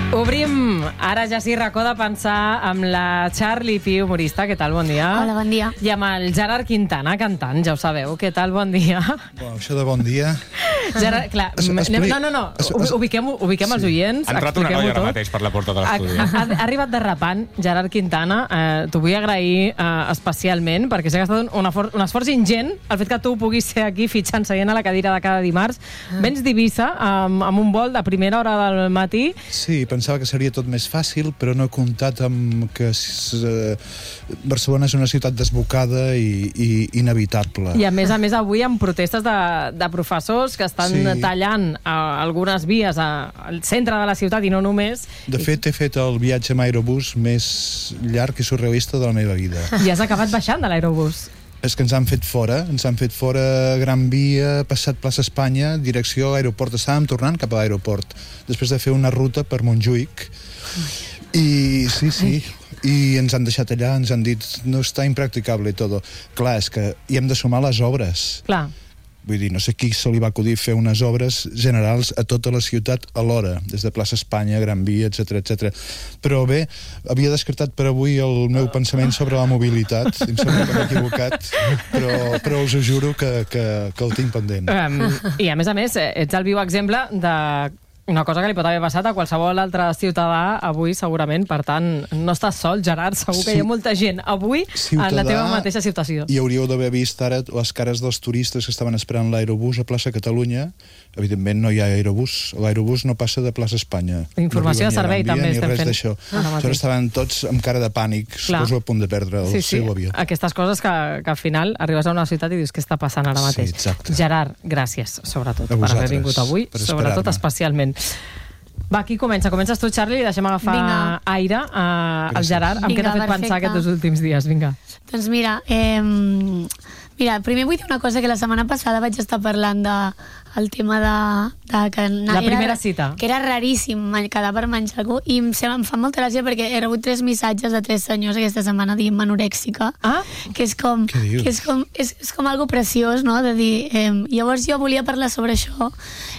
Obrim ara ja sí racó de pensar amb la Charlie Pi, humorista. Què tal? Bon dia. Hola, bon dia. I amb el Gerard Quintana, cantant, ja ho sabeu. Què tal? Bon dia. Bueno, això de bon dia... Gerard, clar, ubiquem els oients. Ha entrat una noia ara mateix per la porta de l'estudi. Ha arribat derrapant Gerard Quintana. T'ho vull agrair especialment, perquè sé que ha estat un esforç ingent el fet que tu puguis ser aquí fitxant seient a la cadira de cada dimarts. Vens d'Eivissa amb un vol de primera hora del matí. Sí, pensava que seria tot més fàcil, però no he comptat amb que Barcelona és una ciutat desbocada i inevitable. I a més avui amb protestes de professors que estan tallant algunes vies al centre de la ciutat i no només. De fet, he fet el viatge amb aerobús més llarg i surrealista de la meva vida. I has acabat baixant de l'aerobús. És que ens han fet fora Gran Via, passat plaça Espanya, direcció aeroport. Estàvem tornant cap a l'aeroport, després de fer una ruta per Montjuïc. I sí, i ens han deixat allà, ens han dit, no està impracticable i tot. Clar, és que hi hem de sumar les obres. Clar. Vull dir, no sé qui se li va acudir fer unes obres generals a tota la ciutat alhora, des de plaça Espanya, Gran Via, etc. Però bé, havia descartat per avui el meu pensament sobre la mobilitat. Em sembla que m'he equivocat, però us ho juro que el tinc pendent. I a més, ets el viu exemple de una cosa que li pot haver passat a qualsevol altre ciutadà avui, segurament. Per tant, no estàs sol, Gerard. Segur que hi ha molta gent avui en la teva mateixa situació. I hauríeu d'haver vist ara les cares dels turistes que estaven esperant l'aerobús a plaça Catalunya. Evidentment no hi ha aerobús. L'aerobús no passa de plaça Espanya. Informació de servei també estem fent. Aleshores estaven tots amb cara de pànic, suposo a punt de perdre el seu avió. Aquestes coses que al final arribes a una ciutat i dius què està passant ara mateix. Gerard, gràcies, sobretot, per haver vingut avui, sobretot especialment. Va, qui comença? Comences tu, Charlie, i deixem agafar aire al Gerard. Amb què t'ha fet pensar aquests últims dies? Vinga. Doncs mira, primer vull dir una cosa, que la setmana passada vaig estar parlant del tema de que la primera cita. Que era raríssim quedar per menjar algú, i em fa molta gràcia perquè he rebut 3 missatges de 3 senyors aquesta setmana dient anorèxica, que és com algo preciós, no?, de dir... Llavors jo volia parlar sobre això,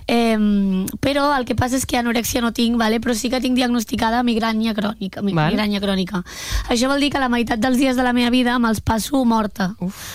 però el que passa és que anorèxia no tinc, però sí que tinc diagnosticada migranya crònica. Això vol dir que la meitat dels dies de la meva vida me'ls passo morta.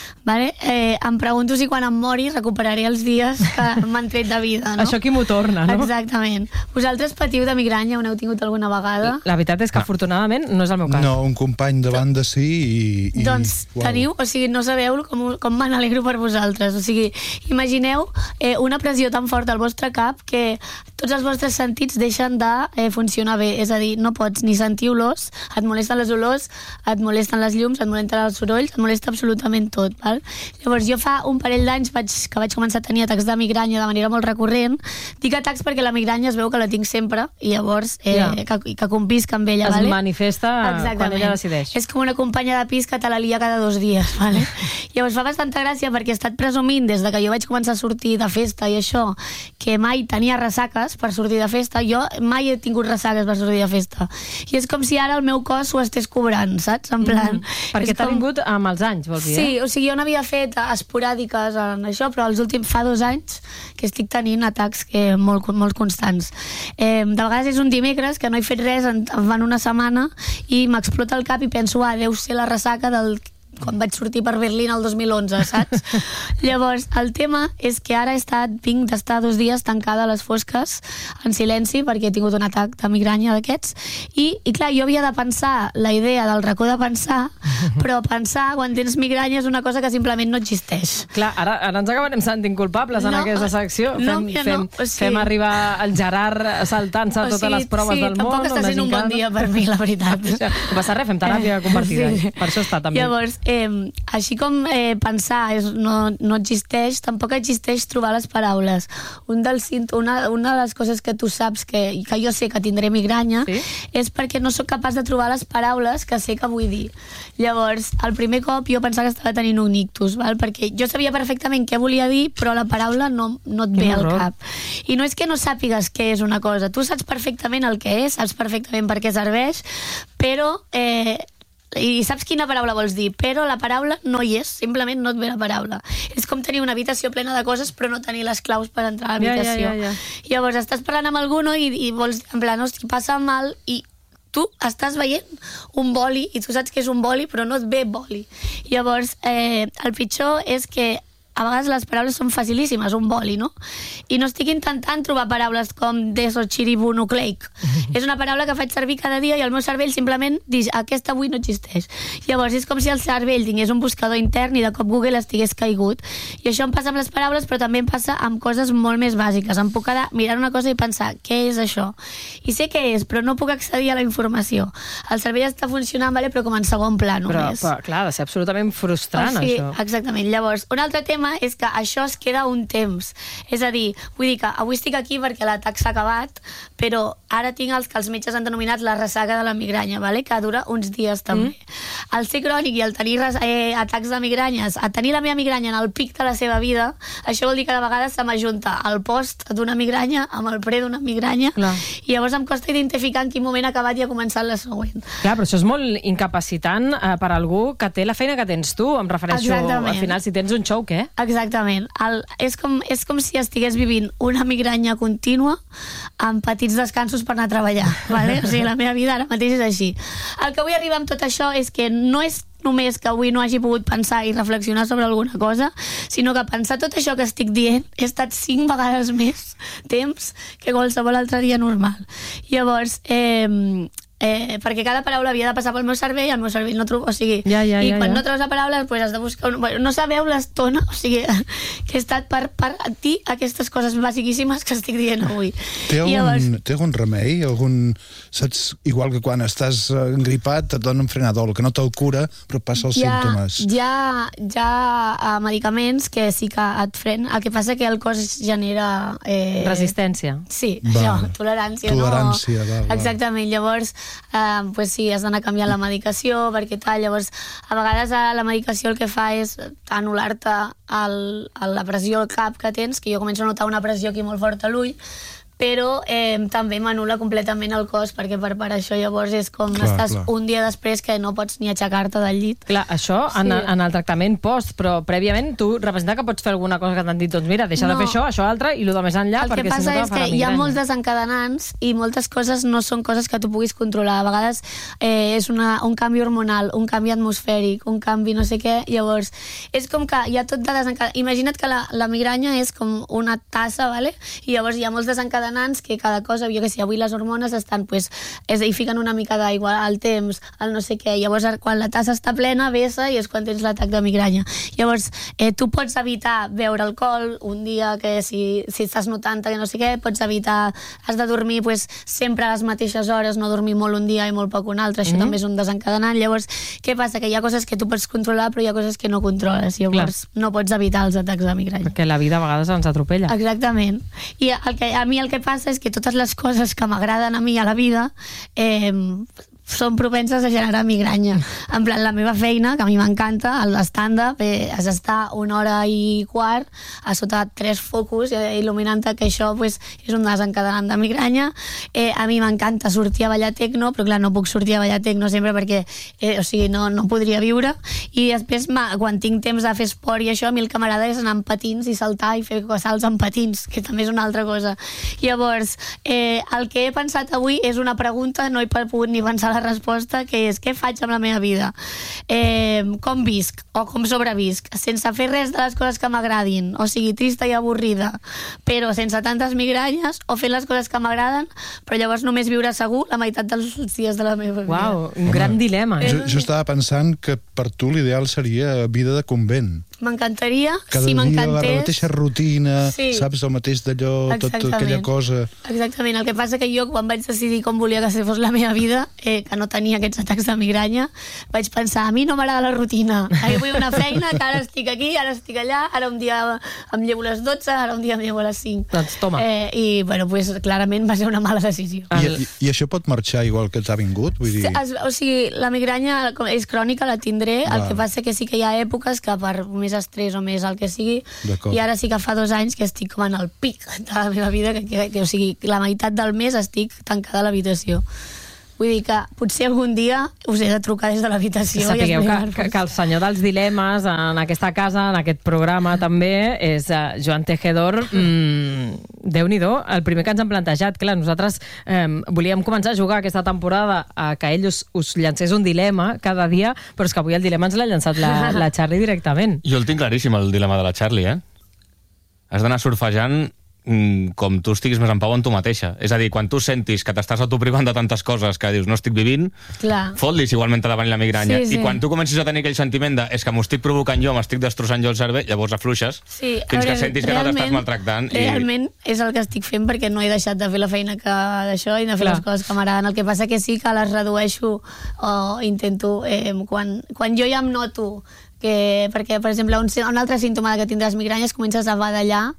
Em pregunto si quan em mori recuperaré els dies que m'han tret de vida, no? Això qui m'ho torna, no? Exactament. Vosaltres patiu de migranya? On heu tingut alguna vegada? La veritat és que afortunadament no és el meu cas. No, un company de banda sí i... Doncs teniu, o sigui, no sabeu com me n'alegro per vosaltres. O sigui, imagineu una pressió tan forta al vostre cap que tots els vostres sentits deixen de funcionar bé. És a dir, no pots ni sentir olors, et molesten les olors, et molesten les llums, et molesten els sorolls, et molesta absolutament tot, val? Llavors jo fa un parell d'anys que vaig començar a tenir atacs de migranya de manera molt recurrent. Dic atacs perquè la migranya es veu que la tinc sempre i llavors que compisc amb ella. Es manifesta quan ella decideix. És com una companya de pis que te la lia cada 2 dies. Llavors fa bastanta gràcia perquè he estat presumint des que jo vaig començar a sortir de festa i això, que mai tenia ressaques per sortir de festa. Jo mai he tingut ressaques per sortir de festa. I és com si ara el meu cos ho estés cobrant, saps? En plan... Perquè t'ha vingut amb els anys, vols dir? Sí, o sigui, jo n'havia fet esporàdiques en això, però els últims fa 2 anys que estic tenint atacs molt constants. De vegades és un dimecres que no he fet res, em van una setmana i m'explota el cap i penso, deu ser la ressaca del quan vaig sortir per Berlín el 2011, saps? Llavors, el tema és que ara vinc d'estar 2 dies tancada a les fosques en silenci perquè he tingut un atac de migranya d'aquests i clar, jo havia de pensar la idea del racó de pensar, però pensar quan tens migranya és una cosa que simplement no existeix. Clar, ara ens acabarem sentint culpables en aquesta secció. Fem arribar el Gerard saltant-se totes les proves del món. Tampoc està sent un bon dia per mi, la veritat. No passa res, fem teràpia compartida. Per això està també. Llavors, així com pensar no existeix, tampoc existeix trobar les paraules. Una de les coses que tu saps que jo sé que tindré migranya és perquè no sóc capaç de trobar les paraules que sé que vull dir. Llavors, el primer cop jo pensava que estava tenint un ictus, perquè jo sabia perfectament què volia dir, però la paraula no et ve al cap. I no és que no sàpigues què és una cosa, tu saps perfectament el que és, saps perfectament per què serveix, però i saps quina paraula vols dir, però la paraula no hi és, simplement no et ve la paraula. És com tenir una habitació plena de coses però no tenir les claus per entrar a l'habitació. Llavors estàs parlant amb algú, no? I vols, en plan, hosti, passa mal, i tu estàs veient un boli i tu saps que és un boli però no et ve boli. Llavors, el pitjor és que a vegades les paraules són facilíssimes, un boli, no? I no estic intentant trobar paraules com desochiribonucleic. És una paraula que faig servir cada dia i el meu cervell simplement diu, aquesta avui no existeix. Llavors és com si el cervell tingués un buscador intern i de cop Google estigués caigut. I això em passa amb les paraules, però també em passa amb coses molt més bàsiques. Em puc quedar mirant una cosa i pensar, què és això? I sé què és, però no puc accedir a la informació. El cervell està funcionant, vale, però com en segon pla només. Però clar, ha de ser absolutament frustrant, això. Exactament. Llavors, un altre tema és que això es queda un temps. És a dir, vull dir que avui estic aquí perquè l'atac s'ha acabat, però ara tinc els que els metges han denominat la ressaca de la migranya, vale? Que dura uns dies també. El ser crònic i el tenir atacs de migranyes, a tenir la meva migranya en el pic de la seva vida, això vol dir que de vegades se m'ajunta el post d'una migranya amb el pre d'una migranya, i llavors em costa identificar en quin moment ha acabat i ha començat la següent. Clar, però això és molt incapacitant per a algú que té la feina que tens tu, em refereixo al final, si tens un show, què? Exactament. És com si estigués vivint una migranya contínua amb petits descansos per anar a treballar. Vale? O sigui, la meva vida ara mateix és així. El que vull arribar amb tot això és que no és només que avui no hagi pogut pensar i reflexionar sobre alguna cosa, sinó que pensar tot això que estic dient he estat 5 vegades més temps que qualsevol altre dia normal. Llavors, perquè cada paraula havia de passar pel meu cervell i el meu cervell no trobo, o sigui, i quan no trobes la paraula pues has de buscar no sabeu l'estona, o sigui, que he estat per dir aquestes coses bàsiquíssimes que estic dient avui. Té algun remei? Saps, igual que quan estàs engripat et donen frenadol, que no te'l cura però passa els símptomes. Hi ha medicaments que sí que et frenen, el que passa que el cos genera resistència. Sí, això, tolerància. Exactament, llavors pues sí, has d'anar canviant la medicació perquè tal, llavors a vegades la medicació el que fa és anul·lar-te la pressió al cap que tens, que jo començo a notar una pressió aquí molt forta a l'ull, però també m'anul·la completament el cos, perquè per això llavors és com estàs un dia després que no pots ni aixecar-te del llit. Clar, això en el tractament post, però prèviament tu representa que pots fer alguna cosa que t'han dit, doncs mira, deixa de fer això, això altre, i el de més enllà, perquè si no el que passa és que hi ha molts desencadenants i moltes coses no són coses que tu puguis controlar. A vegades és un canvi hormonal, un canvi atmosfèric, un canvi no sé què, llavors és com que hi ha tot de desencadenants. Imagina't que la migranya és com una tassa, vale? I llavors hi ha molts desencadenants que cada cosa, jo que sé, avui les hormones estan, pues, hi fiquen una mica d'aigua, el temps, el no sé què, llavors quan la tassa està plena vessa i és quan tens l'atac de migranya. Llavors tu pots evitar beure alcohol un dia que si estàs notant que no sé què, pots evitar, has de dormir pues, sempre a les mateixes hores, no dormir molt un dia i molt poc un altre, això també és un desencadenant. Llavors què passa? Que hi ha coses que tu pots controlar però hi ha coses que no controles, llavors no pots evitar els atacs de migranya. Perquè la vida a vegades ens atropella. Exactament. I a mi el que passa és que totes les coses que m'agraden a mi a la vida són propenses a generar migranya. En plan, la meva feina, que a mi m'encanta, l'estàndard, has d'estar 1 hora i quart a sota 3 focus il·luminant-te, que això pues, és un desencadenant de migranya. A mi m'encanta sortir a ballar tecno, però clar, no puc sortir a ballar tecno sempre perquè o sigui, no podria viure. I després, quan tinc temps de fer esport i això, a mi el que m'agrada és anar amb patins i saltar i fer salts amb patins, que també és una altra cosa. Llavors, el que he pensat avui és una pregunta, no he pogut ni pensar la resposta, que és què faig amb la meva vida, com visc o com sobrevisc, sense fer res de les coses que m'agradin, o sigui, trista i avorrida, però sense tantes migranyes, o fent les coses que m'agraden, però llavors només viure segur la meitat dels dies de la meva vida. Uau, un gran dilema. Jo estava pensant que per tu l'ideal seria vida de convent. M'encantaria, si m'encantés. Cada dia la mateixa rutina, saps, el mateix d'allò, tota aquella cosa. Exactament, el que passa que jo quan vaig decidir com volia que fos la meva vida, que no tenia aquests atacs de migranya, vaig pensar, a mi no m'agrada la rutina, vull una feina, que ara estic aquí, ara estic allà, ara un dia em llevo a les 12, ara un dia em llevo a les 5. Doncs toma. I, bueno, pues, clarament va ser una mala decisió. I això pot marxar igual que t'ha vingut? Vull dir... O sigui, la migranya és crònica, la tindré, el que passa que sí que hi ha èpoques que per més estrès o més el que sigui, i ara sí que fa 2 anys que estic com en el pic de la meva vida, que o sigui, la meitat del mes estic tancada a l'habitació. Vull dir que potser algun dia us he de trucar des de l'habitació. Sapigueu que el senyor dels dilemes en aquesta casa, en aquest programa també, és Joan Tejedor. Déu-n'hi-do, el primer que ens han plantejat. Clar, nosaltres volíem començar a jugar aquesta temporada a que ell us llancés un dilema cada dia, però és que avui el dilema ens l'ha llançat la Charlie directament. Jo el tinc claríssim, el dilema de la Charlie, Has d'anar surfejant com tu estiguis més en pau en tu mateixa. És a dir, quan tu sentis que t'estàs autoprivant de tantes coses que dius no estic vivint, fot-li si igualment t'ha de venir la migranya. I quan tu comencis a tenir aquell sentiment de és que m'ho estic provocant jo, m'estic destrossant jo el cervell, llavors afluixes fins que sentis que no t'estàs maltractant. Realment és el que estic fent perquè no he deixat de fer la feina d'això i de fer les coses que m'agraden. El que passa que sí que les redueixo o intento... Quan jo ja em noto perquè, per exemple, un altre símptoma que tindràs migranya és comences a badallar,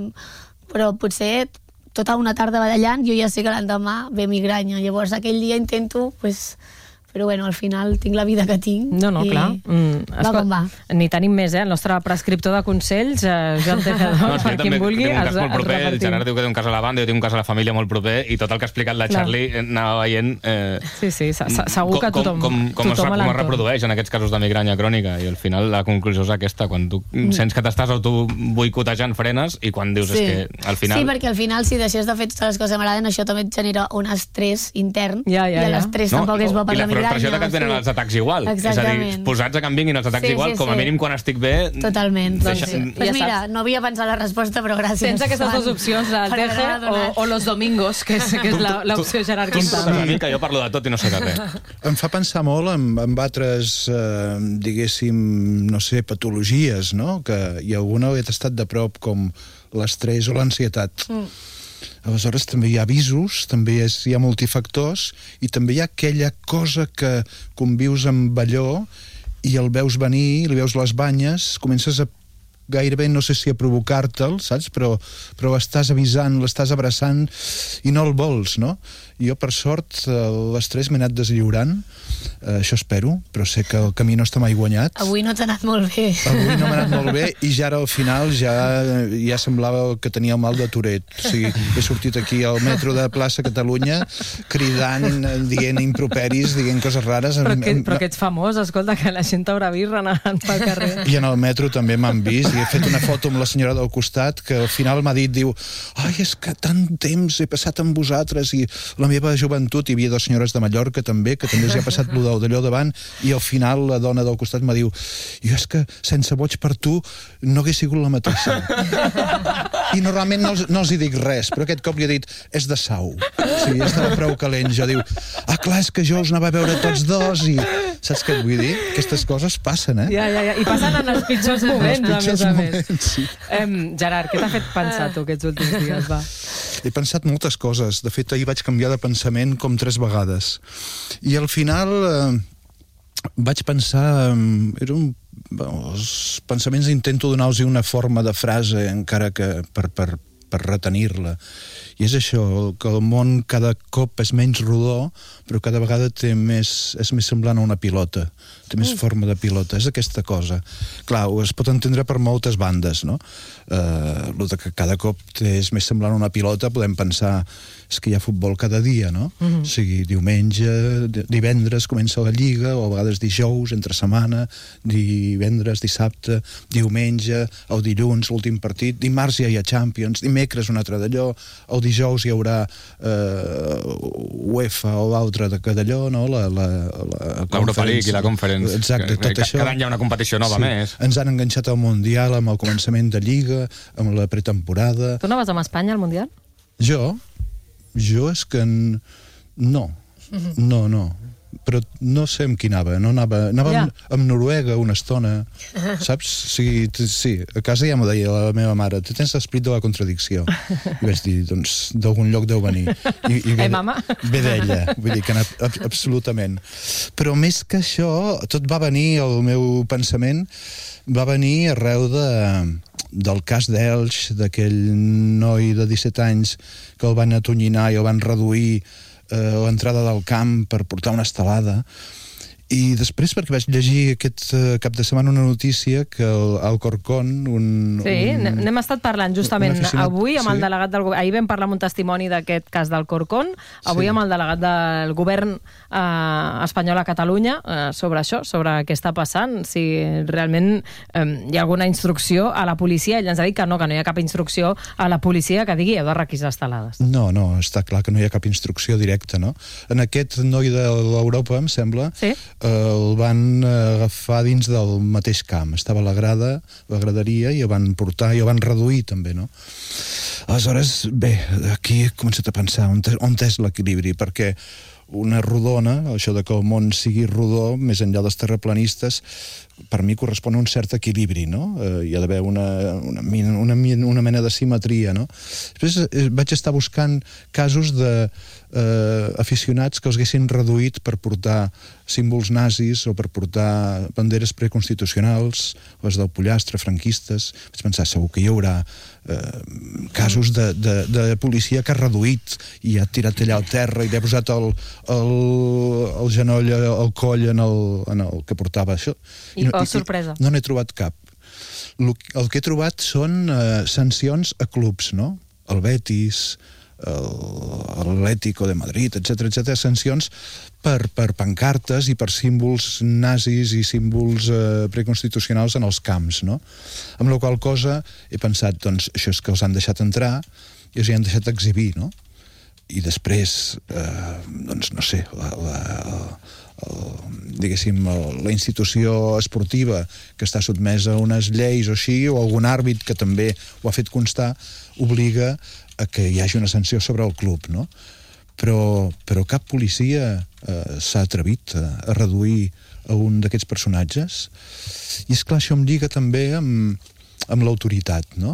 però potser tota una tarda badallant jo ja sé que l'endemà ve migranya. Llavors aquell dia intento, però bueno, al final tinc la vida que tinc. No, clar. Va com va. Ni tenim més, el nostre prescriptor de consells, Joan Tejedor, per qui en vulgui. Tinc un cas molt proper, el Gerard diu que té un cas a la banda, jo tinc un cas a la família molt proper, i tot el que ha explicat la Charlie anava veient... Sí, segur que tothom com es reprodueix en aquests casos de migranya crònica, i al final la conclusió és aquesta, quan tu sents que t'estàs autoboicotejant frenes, i quan dius és que al final... Sí, perquè al final si deixes de fer totes les coses que m'agraden, això també et genera un estrès intern, i l'estrès tampoc és bo per la migranya. La pressió que et venen els atacs igual. Exactament. És a dir, posats a que em vinguin els atacs igual, com a mínim quan estic bé... Totalment. Doncs mira, no havia pensat la resposta, però gràcies. Tens aquestes dues opcions, el Teje o los domingos, que és l'opció Gerard Quintana. Tu que jo parlo de tot i no sé de res. Em fa pensar molt en altres, diguéssim, no sé, patologies, no? I alguna he tastat de prop, com l'estrès o l'ansietat. Aleshores també hi ha avisos, també hi ha multifactors, i també hi ha aquella cosa que convius amb allò i el veus venir, li veus les banyes, comences a gairebé, no sé si a provocar-te'l, saps? Però estàs avisant, l'estàs abraçant i no el vols, no? Jo, per sort, l'estrès m'he anat deslliurant, això espero, però sé que el camí no està mai guanyat. Avui no t'ha anat molt bé. Avui no m'ha anat molt bé, i ja ara al final ja semblava que tenia el mal de Tourette. O sigui, he sortit aquí al metro de Plaça Catalunya cridant, dient improperis, dient coses rares. Però que ets famós, escolta, que la gent t'haurà vist renant pel carrer. I en el metro també m'han vist, i he fet una foto amb la senyora del costat, que al final m'ha dit, diu, ai, és que tant temps he passat amb vosaltres, i la meva joventut, hi havia dues senyores de Mallorca també, que també els ha passat d'allò davant, i al final la dona del costat me diu, jo és que sense boig per tu no hagués sigut la mateixa. I normalment no els hi dic res, però aquest cop li he dit, és de Sau. Sí, estava prou calent. Jo diu, clar, és que jo us anava a veure tots dos, i saps què et vull dir? Aquestes coses passen, Ja. I passen en els pitjors moments, a més. Sí. Gerard, què t'ha fet pensar tu aquests últims dies, va? He pensat moltes coses. De fet, ahir vaig canviar de pensament com 3 vegades. I al final vaig pensar... Els pensaments intento donar-los una forma de frase, encara que per retenir-la. I és això, que el món cada cop és menys rodó, però cada vegada és més semblant a una pilota. Té més forma de pilota. És aquesta cosa. Clar, es pot entendre per moltes bandes, no? El que cada cop és més semblant a una pilota, podem pensar és que hi ha futbol cada dia, no? O sigui, diumenge, divendres comença la Lliga, o a vegades dijous, entre setmana, divendres, dissabte, diumenge, el dilluns, l'últim partit, dimarts ja hi ha Champions, dimecres un altre d'allò, el dijous hi haurà UEFA o l'altre d'allò, no? L'Europa League i la Conference. Exacte, tot això. Cada any hi ha una competició nova més. Ens han enganxat al Mundial amb el començament de Lliga, amb la pretemporada. Tu no vas amb Espanya al Mundial? Jo és que no, però no sé amb qui anava. Anava amb Noruega una estona, saps? Sí, a casa ja m'ho deia la meva mare, tu tens l'esprit de la contradicció. I vaig dir, doncs, d'algun lloc deu venir. Mama? Ve d'ella, vull dir que absolutament. Però més que això, tot va venir, el meu pensament va venir arreu del cas d'Elx, d'aquell noi de 17 anys que el van atonyinar i el van reduir a l'entrada del camp per portar una estelada, I després, perquè vaig llegir aquest cap de setmana una notícia que el Alcorcón... n'hem estat parlant justament avui amb el delegat del govern. Ahir vam parlar amb un testimoni d'aquest cas d'Alcorcón, avui amb el delegat del govern espanyol a Catalunya sobre això, sobre què està passant, si realment hi ha alguna instrucció a la policia. Ell ens ha dit que no hi ha cap instrucció a la policia que digui heu de requisar estelades. No, està clar que no hi ha cap instrucció directa, no? En aquest noi de l'Europa, em sembla, el van agafar dins del mateix camp. Estava a la graderia, i el van portar i el van reduir també, no? Aleshores, bé, aquí he començat a pensar on és l'equilibri, perquè una rodona, això de que el món sigui rodó, més enllà dels terraplanistes, per mi correspon a un cert equilibri, no? Hi ha d'haver una mena de simetria, no? Després vaig estar buscant casos d'aficionats que els haguessin reduït per portar símbols nazis o per portar banderes preconstitucionals, les del pollastre, franquistes. Vaig pensar, segur que hi haurà casos de policia que ha reduït i ha tirat allà al terra i li ha posat el genoll al coll en el que portava això. Sorpresa. No n'he trobat cap. El que he trobat són sancions a clubs, no? El Betis, l'Atlético de Madrid, etc. Sancions per pancartes i per símbols nazis i símbols preconstitucionals en els camps, no? Amb la qual cosa he pensat, doncs, això és que els han deixat entrar i els han deixat exhibir, no? I després, doncs, no sé, diguéssim, la institució esportiva que està sotmesa a unes lleis o així, o algun àrbit que també ho ha fet constar, obliga a que hi hagi una sanció sobre el club, no? Però cap policia s'ha atrevit a reduir a un d'aquests personatges. I és clar, això em lliga també amb l'autoritat, no?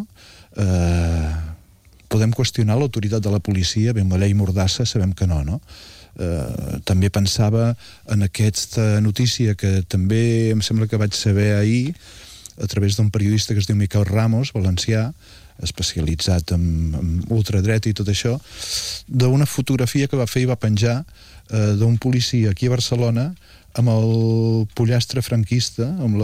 Podem qüestionar l'autoritat de la policia, bé, amb la llei Mordassa sabem que no, no? També pensava en aquesta notícia que també em sembla que vaig saber ahir a través d'un periodista que es diu Miquel Ramos, valencià, especialitzat en ultradret i tot això, d'una fotografia que va fer i va penjar d'un policia aquí a Barcelona amb el pollastre franquista, amb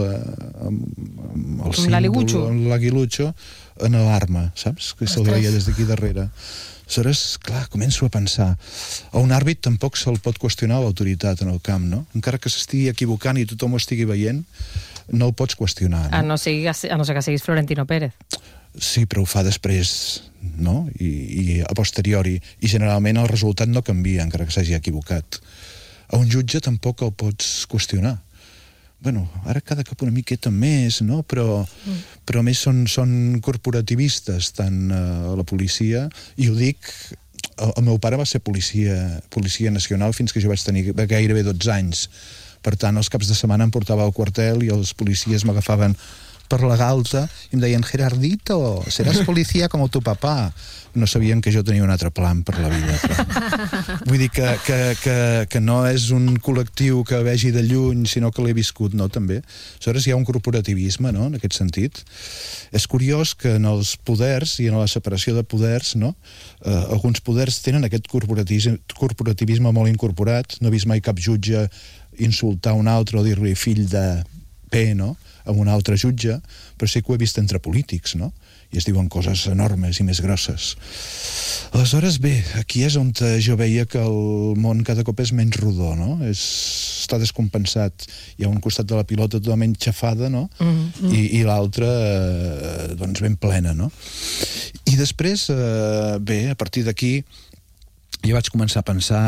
l'aguilucho en l'arma, saps? Que se'l veia des d'aquí darrere. Aleshores, clar, començo a pensar, a un àrbit tampoc se'l pot qüestionar l'autoritat en el camp, no? Encara que s'estigui equivocant i tothom ho estigui veient, no el pots qüestionar, no? A no ser que siguis Florentino Pérez. Sí, però ho fa després, no? I a posteriori. I generalment el resultat no canvia, encara que s'hagi equivocat. A un jutge tampoc el pots qüestionar. Bueno, ara cada cop una miqueta més, no? Però a més són corporativistes, tant la policia, i ho dic, el meu pare va ser policia nacional fins que jo vaig tenir gairebé 12 anys. Per tant, els caps de setmana em portava al quartel i els policies m'agafaven per la galta i em deien, Gerardito, seràs policia com tu papà. No sabien que jo tenia un altre plan per la vida. Però... Vull dir que no és un col·lectiu que vegi de lluny, sinó que l'he viscut, no, també. Aleshores hi ha un corporativisme, no?, en aquest sentit. És curiós que en els poders i en la separació de poders, no?, alguns poders tenen aquest corporativisme molt incorporat. No he vist mai cap jutge insultar un altre o dir-li fill de P, no?, amb un altre jutge, però sí que ho he vist entre polítics, no?, i es diuen coses enormes i més grosses. Aleshores, bé, aquí és on jo veia que el món cada cop és menys rodó, no? Està descompensat. Hi ha un costat de la pilota totalment xafada, no? I l'altre, doncs, ben plena, no? I després, bé, a partir d'aquí, jo vaig començar a pensar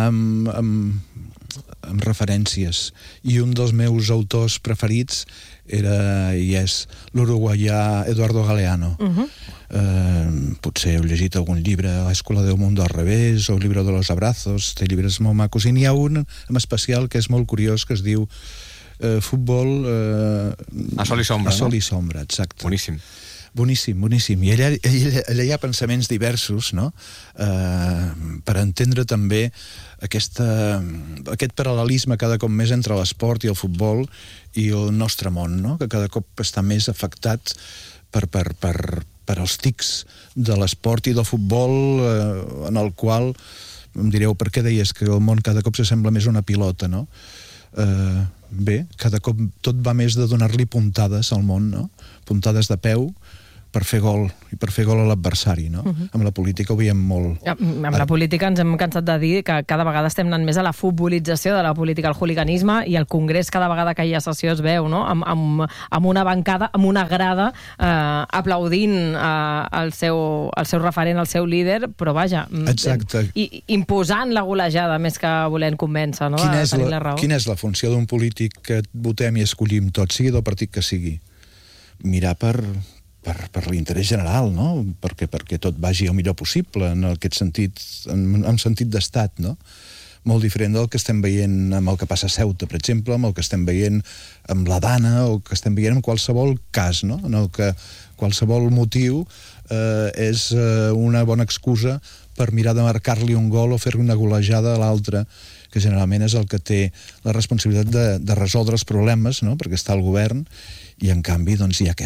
en referències. I un dels meus autors preferits era i és l'uruguaià Eduardo Galeano. Potser heu llegit algun llibre, L'Escola del Mundo al revés, o El libro de los abrazos, té llibres molt macos, i n'hi ha un en especial que és molt curiós, que es diu Futbol a sol i sombra, a sol i sombra, exacte. Boníssim. Boníssim. I allà hi ha pensaments diversos, no?, per entendre també aquest paral·lelisme cada cop més entre l'esport i el futbol i el nostre món, no?, que cada cop està més afectat per els tics de l'esport i del futbol, en el qual em direu, per què deies que el món cada cop s'assembla més a una pilota, no? bé, cada cop tot va més de donar-li puntades al món, no? Puntades de peu per fer gol, i per fer gol a l'adversari, no? Amb la política ho veiem molt. Amb la política ens hem cansat de dir que cada vegada estem anant més a la futbolització de la política, al hooliganisme, i al Congrés cada vegada que hi ha sessió es veu, no? Amb una bancada, amb una grada, aplaudint el seu referent, el seu líder, però vaja, imposant la golejada més que volent convèncer, no? Quina és la funció d'un polític que votem i escollim tots, sigui del partit que sigui? Mirar per l'interès general, no? Perquè tot vagi el millor possible, en aquest sentit, en sentit d'estat, no? Molt diferent del que estem veient amb el que passa a Ceuta, per exemple, amb el que estem veient amb la Dana, o que estem veient en qualsevol cas, no? En el que qualsevol motiu és una bona excusa per mirar de marcar-li un gol o fer-li una golejada a l'altre, que generalment és el que té la responsabilitat de resoldre els problemes, no? Perquè està al govern, i en canvi doncs, hi ha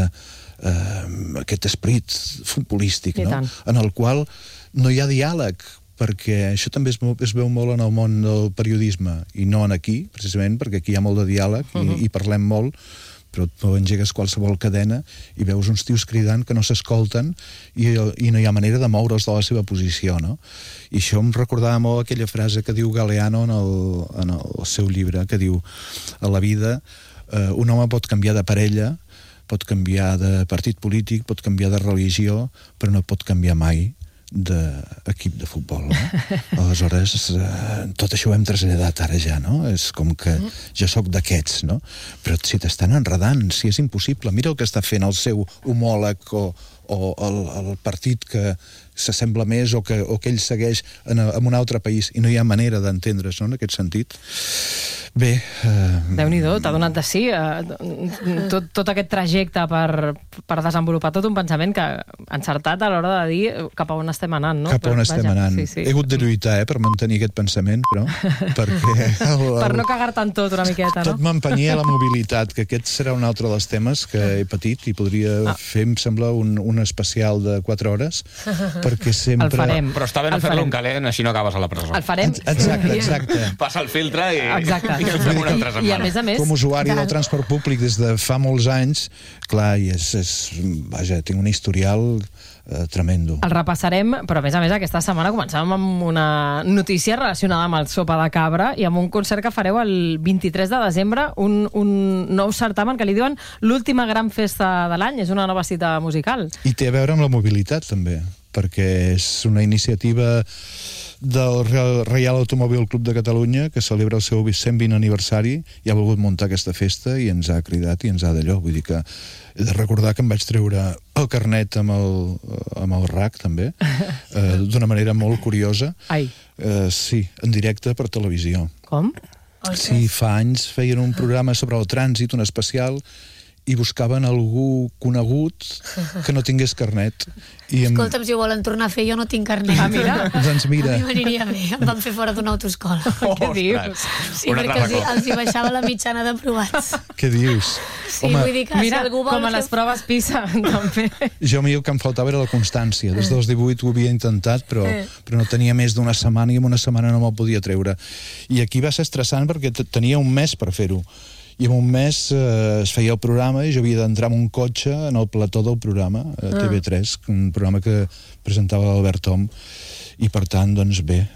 aquest esperit futbolístic, no? En el qual no hi ha diàleg, perquè això també es veu molt en el món del periodisme, i no en aquí, precisament, perquè aquí hi ha molt de diàleg i parlem molt, però tu engegues qualsevol cadena i veus uns tios cridant que no s'escolten i no hi ha manera de moure'ls de la seva posició, no? I això em recordava molt aquella frase que diu Galeano en el seu llibre, que diu: a la vida un home pot canviar de parella, pot canviar de partit polític, pot canviar de religió, però no pot canviar mai d'equip de futbol, no? Aleshores, tot això ho hem traslladat ara ja, no? És com que jo sóc d'aquests, no? Però si t'estan enredant, si és impossible, mira el que està fent el seu homòleg o el partit que s'assembla més o que ell segueix en un altre país, i no hi ha manera d'entendre's, no?, en aquest sentit. Bé... Déu-n'hi-do, t'ha donat de sí tot aquest trajecte per desenvolupar tot un pensament que encertat a l'hora de dir cap a on estem anant, no? Cap a on estem anant. He hagut de lluitar per mantenir aquest pensament, però perquè... Per no cagar-te en tot una miqueta, no? Tot m'empenyia la mobilitat, que aquest serà un altre dels temes que he patit i podria fer, em sembla, un especial de 4 hores, perquè sempre... El farem. Però està bé no fer-lo en calent, així no acabes a la presó. El farem. Exacte. Passa el filtre i... Exacte. I a més a més... Com a usuari del transport públic des de fa molts anys, clar, vaja, tinc un historial tremendo. El repassarem, però a més aquesta setmana començàvem amb una notícia relacionada amb el Sopa de Cabra i amb un concert que fareu el 23 de desembre, un nou certamen que li diuen l'última gran festa de l'any, és una nova cita musical. I té a veure amb la mobilitat, també, perquè és una iniciativa del Reial Automòbil Club de Catalunya, que celebra el seu 120 aniversari i ha volgut muntar aquesta festa i ens ha cridat i ens ha d'allò. Vull dir que he de recordar que em vaig treure el carnet amb el RAC, també, d'una manera molt curiosa. Ai. Sí, en directe per televisió. Com? Sí, fa anys feien un programa sobre el trànsit, un especial, i buscaven algú conegut que no tingués carnet. Escolta'm, si ho volen tornar a fer, jo no tinc carnet. Ah, mira. Doncs mira. A mi m'aniria bé, em van fer fora d'una autoescola. Què dius? Sí, perquè els hi baixava la mitjana d'aprovats. Què dius? Sí, vull dir que mira, si algú vol... com a les proves PISA, també. Jo a mi el que em faltava era la constància. Des dels 18 ho havia intentat, però no tenia més d'una setmana i en una setmana no me'l podia treure. I aquí va ser estressant perquè tenia un mes per fer-ho. I en un mes es feia el programa i jo havia d'entrar en un cotxe en el plató del programa, TV3, un programa que presentava l'Albert Tom, i per tant, doncs bé,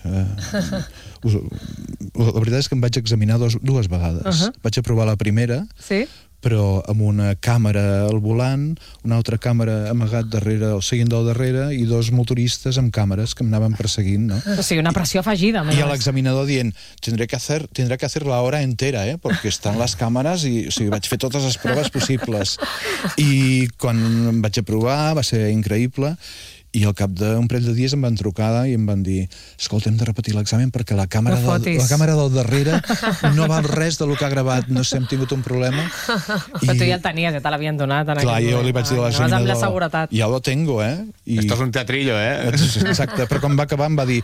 la veritat és que em vaig examinar dues vegades. Vaig aprovar la primera, però amb una càmera al volant, una altra càmera amagat darrere, o seguint del darrere, i 2 motoristes amb càmeres que m'anaven perseguint, no? O sigui, una pressió afegida. I a l'examinador dient, tendré que hacer la hora entera, porque están las cámaras, i o sigui, vaig fer totes les proves possibles. I quan em vaig aprovar va ser increïble, i al cap d'un parell de dies em van trucar i em van dir, escolta, hem de repetir l'examen perquè la càmera del darrere no val res del que ha gravat, no sé, hem tingut un problema. Però tu ja el tenies, ja te l'havien donat. Clar, jo li vaig dir a l'examinador, ja lo tengo, Esto es un teatrillo, Exacte, però quan va acabar em va dir,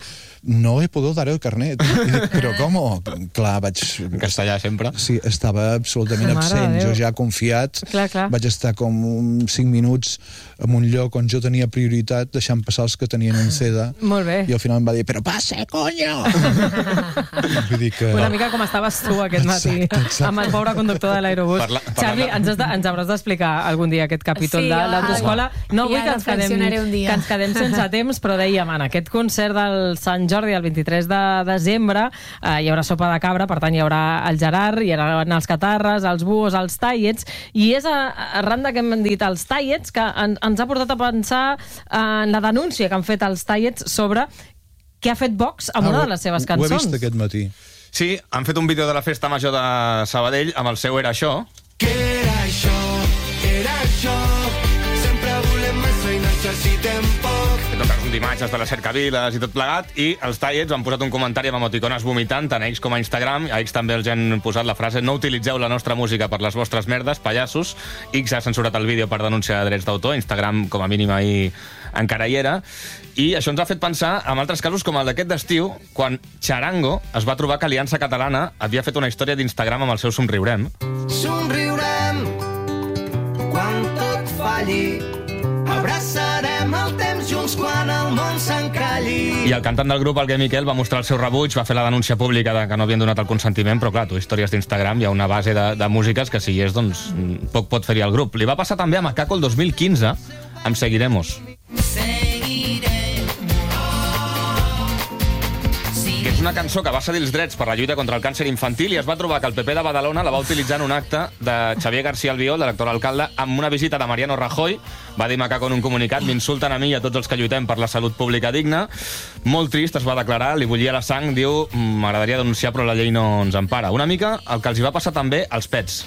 no he podido dar el carnet. I dic, però com? Clar, vaig... En castellà, sempre. Sí, estava absolutament absent. Jo ja confiat, vaig estar com 5 minuts en un lloc on jo tenia prioritat, deixant passar els que tenien un CEDA. Molt bé. I al final em va dir, però passe, coño! Vull dir que... Una mica com estaves tu aquest matí, amb el pobre conductor de l'aerobús. Charlie, ens hauràs d'explicar algun dia aquest capítol de l'autoescola. No vull que ens quedem sense temps, però dèiem, en aquest concert del Sant Jordi, el 23 de desembre, hi haurà sopa de cabra, per tant hi haurà el Gerard, hi haurà els catarres, els buos, els tallets, i és arran de que hem dit els tallets que ens ha portat a pensar en la denúncia que han fet els tallets sobre què ha fet Vox amb una de les seves cançons. Ho he vist aquest matí. Sí, han fet un vídeo de la festa major de Sabadell amb el seu Era això. Què era això? Era això. Sempre volem més i necessitem poc. He tot un d'imatges de les cercaviles i tot plegat, i els tallets han posat un comentari amb emoticones vomitant, tant a X com a Instagram. A X també els han posat la frase: no utilitzeu la nostra música per les vostres merdes, pallassos. X ha censurat el vídeo per denúncia de drets d'autor. Instagram, com a mínim, ahir encara hi era. I això ens ha fet pensar en altres casos com el d'aquest d'estiu, quan Charango es va trobar que Aliança Catalana havia fet una història d'Instagram amb el seu Somriurem. Somriurem quan tot falli, abraçarem el temps junts quan el món s'encalli. I el cantant del grup, el Gai Miquel, va mostrar el seu rebuig, va fer la denúncia pública de que no havien donat el consentiment, però clar, tu, històries d'Instagram, hi ha una base de músiques que si hi és, doncs, poc pot fer-hi el grup. Li va passar també a Macaco el 2015, amb Seguiremos. Que és una cançó que va cedir els drets per la lluita contra el càncer infantil, i es va trobar que el PP de Badalona la va utilitzar en un acte de Xavier García Albiol, de l'actual alcalde, amb una visita de Mariano Rajoy. Va dir Macaco en un comunicat: m'insulten a mi i a tots els que lluitem per la salut pública digna. Molt trist, es va declarar, li bullia la sang, diu: m'agradaria denunciar però la llei no ens empara. Una mica el que els hi va passar també als Pets.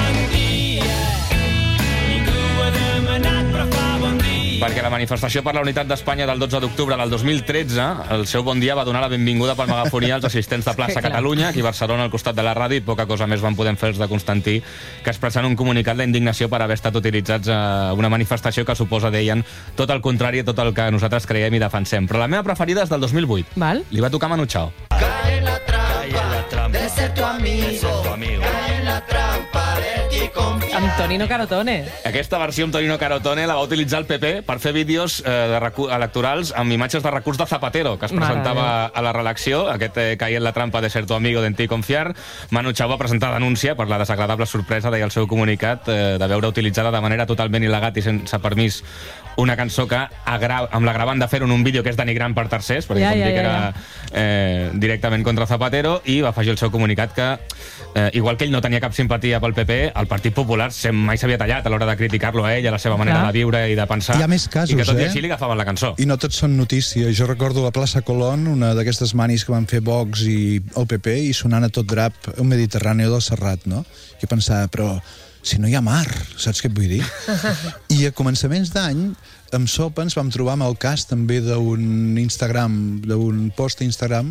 Perquè la manifestació per la unitat d'Espanya del 12 d'octubre del 2013, el seu bon dia va donar la benvinguda per megafonia als assistents de plaça Catalunya, aquí a Barcelona, al costat de la ràdio, i poca cosa més van poder fer els de Constantí que expressant un comunicat la indignació per haver estat utilitzats a una manifestació que suposa, deien, tot el contrari a tot el que nosaltres creiem i defensem. Però la meva preferida és del 2008. Val. Li va tocar Manu Chao. Cae en la trampa de ser tu amigo. Cae en la trampa de ti confiar. Amb Tonino Carotone. Aquesta versió amb Tonino Carotone la va utilitzar el PP per fer vídeos electorals amb imatges de recurs de Zapatero, que es presentava a la reelecció. Aquest caia en la trampa de ser tu amigo, de ti confiar. Manu Chao va presentar denúncia per la desagradable sorpresa, deia el seu comunicat, de veure utilitzada de manera totalment il·legal i sense permís una cançó que, amb l'agravant de fer un vídeo que és denigrant per tercers, perquè com dic era directament contra Zapatero, i va afegir el seu comunicat que, igual que ell no tenia cap simpatia pel PP, el Partit Popular mai s'havia tallat a l'hora de criticar-lo a ell, a la seva manera de viure i de pensar. Hi ha més casos, i que tot i així li agafaven la cançó. I no tots són notícia. Jo recordo a Plaça Colón, una d'aquestes manis que van fer Vox i el PP, i sonant a tot drap el Mediterrani del Serrat, no? I pensava, però si no hi ha mar, saps què et vull dir? I a començaments d'any, amb Sopa ens vam trobar amb el cas també d'un Instagram, d'un post Instagram,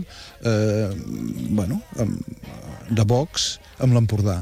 de Vox amb l'Empordà.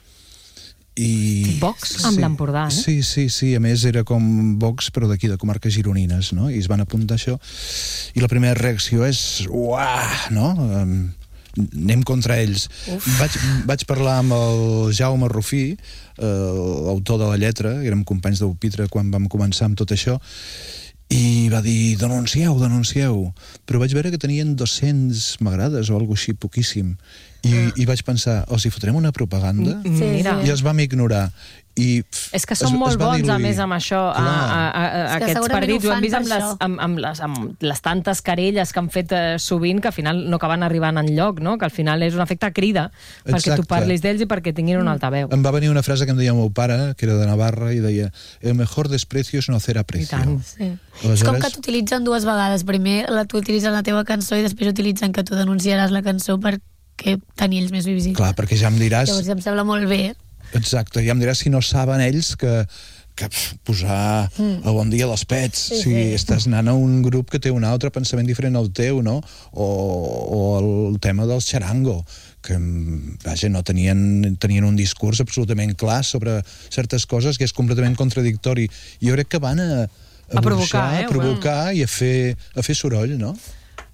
Vox amb l'Empordà, eh? Sí, a més era com Vox però d'aquí, de comarques gironines, no? I es van apuntar això, i la primera reacció és uah, no? Anem contra ells. Vaig parlar amb el Jaume Rufí, l'autor de la lletra, érem companys de Pupitre quan vam començar amb tot això, i va dir, denuncieu, però vaig veure que tenien 200 m'agrades o alguna així, poquíssim, i vaig pensar, els hi fotrem una propaganda? I els vam ignorar. És que són molt bons, a més, amb això, aquests partits. Ho hem vist amb les tantes querelles que han fet sovint, que al final no acaben arribant enlloc, no? Que al final és un efecte crida, perquè tu parlis d'ells i perquè tinguin un altaveu. Em va venir una frase que em deia el meu pare, que era de Navarra, i deia, el mejor desprecio es no hacer aprecio. És com que t'utilitzen dues vegades. Primer t'utilitzen la teva cançó i després utilitzen que tu denunciaràs la cançó perquè tenir ells més visibles. Clar, perquè ja em diràs... Llavors em sembla molt bé. Exacte, ja em diràs si no saben ells que posar el bon dia a les Pets, si estàs anant a un grup que té un altre pensament diferent al teu, no? O el tema del Charango, que vaja, no tenien un discurs absolutament clar sobre certes coses que és completament contradictori. Jo crec que van a provocar i a fer soroll, no?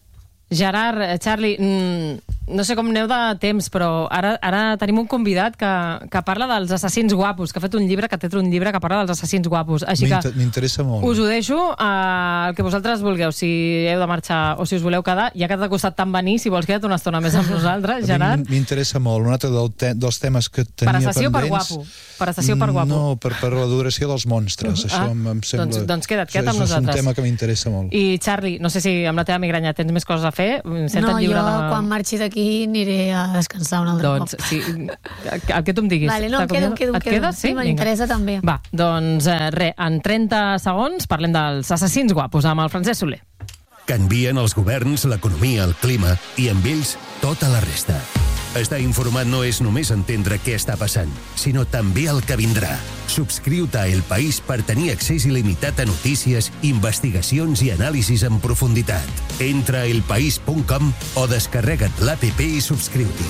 Gerard, Charlie, no sé com aneu de temps, però ara tenim un convidat que parla dels assassins guapos, que ha fet un llibre, que té un llibre que parla dels assassins guapos. Així que m'interessa molt. Us ho deixo el que vosaltres vulgueu, si heu de marxar o si us voleu quedar, ja que t'ha costat tant venir, si vols queda't una estona més amb nosaltres, Gerard. M'interessa molt. Un altre dels temes que tenia pendents... Per assassí o per guapo? Per assassí o per guapo? No, per la duració dels monstres. Això em sembla... Doncs queda't amb nosaltres. És un tema que m'interessa molt. I Charlie, no sé si amb la teva migranya tens més coses a fer? No, jo quan marxi d'aquí aniré a descansar un altre cop. Sí, el que tu em diguis. Vale, no, em quedo. Et quedes? Sí, m'interessa també. Va, doncs en 30 segons parlem dels assassins guapos amb el Francesc Soler. Canvien els governs, l'economia, el clima i amb ells tota la resta. Estar informat no és només entendre què està passant, sinó també el que vindrà. Subscriu-te a El País per tenir accés il·limitat a notícies, investigacions i anàlisis en profunditat. Entra a elpaís.com o descarrega't l'APP i subscriu-t'hi.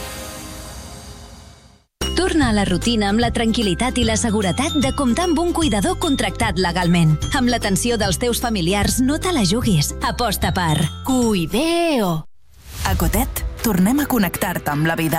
Torna a la rutina amb la tranquil·litat i la seguretat de comptar amb un cuidador contractat legalment. Amb l'atenció dels teus familiars no te la juguis. Aposta per Cuideo. A Cotet tornem a connectar-te amb la vida.